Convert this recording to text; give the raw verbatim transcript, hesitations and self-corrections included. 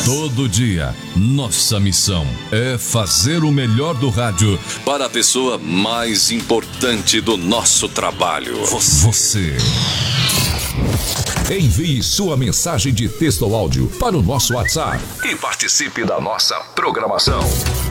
Todo dia, nossa missão é fazer o melhor do rádio para a pessoa mais importante do nosso trabalho. Você. Envie sua mensagem de texto ou áudio para o nosso WhatsApp e participe da nossa programação.